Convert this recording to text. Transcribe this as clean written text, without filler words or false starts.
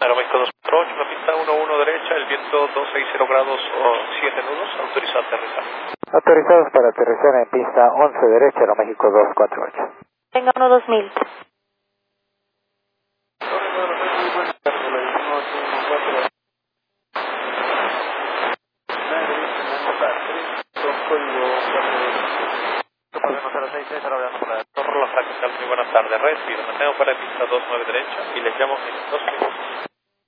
Aeroméxico 248, la pista 11 derecha, el viento 260 grados o 7 nudos, autorizado a aterrizar. Autorizados para aterrizar en pista 11 derecha, Aeroméxico 248. Venga, 1-2000. Torre La Fractal, muy buenas tardes, Red, mantengo para pista 29 derecha y les llamo en 2 minutos.